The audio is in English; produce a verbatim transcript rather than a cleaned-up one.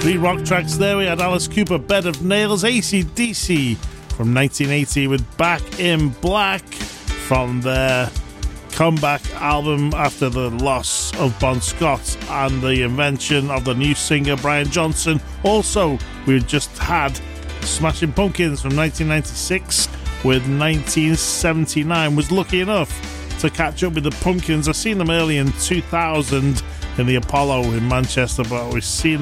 Three rock tracks there. We had Alice Cooper, Bed of Nails, A C D C from nineteen eighty with Back in Black from their comeback album after the loss of Bon Scott and the invention of the new singer Brian Johnson. Also, we just had Smashing Pumpkins from nineteen ninety-six with nineteen seventy-nine. Was lucky enough to catch up with the Pumpkins. I seen them early in two thousand in the Apollo in Manchester, but we've seen